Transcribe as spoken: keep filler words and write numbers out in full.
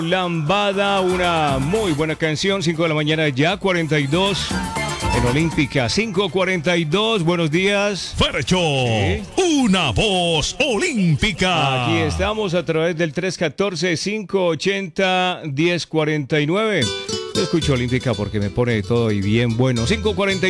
Lambada, una muy buena canción, cinco de la mañana ya, cuarenta y dos en Olímpica, cinco cuarenta y dos, buenos días. Fercho, ¿sí? Una voz olímpica. Aquí estamos a través del tres uno cuatro, cinco ocho cero, uno cero cuatro nueve. Yo escucho Olímpica porque me pone todo y bien bueno. cinco cuarenta y dos.